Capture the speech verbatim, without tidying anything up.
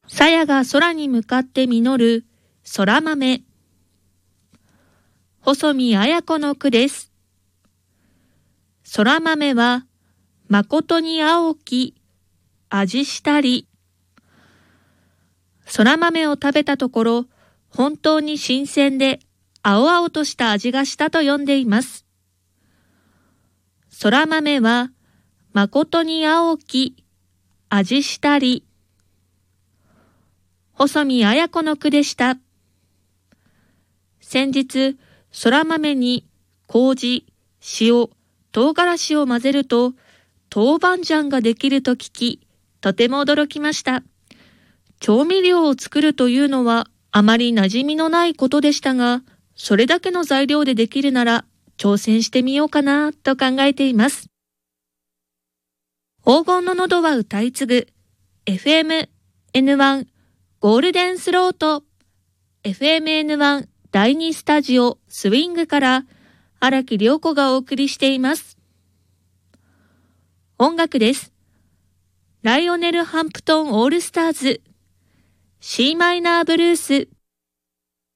鞘が空に向かって実る空豆。細見綾子の句です。空豆は誠に青き味したり。空豆を食べたところ、本当に新鮮で青々とした味がしたと読んでいます。空豆は誠に青き味したり。細見綾子の句でした。先日、空豆に麹、塩、唐辛子を混ぜると豆板醤ができると聞き、とても驚きました。調味料を作るというのはあまり馴染みのないことでしたが、それだけの材料でできるなら挑戦してみようかなと考えています。黄金の喉は歌い継ぐ エフエムエヌワン ゴールデンスロート エフエムエヌワン だいにスタジオスウィングから荒木涼子がお送りしています。音楽です。ライオネル・ハンプトン・オールスターズ C マイナーブルース。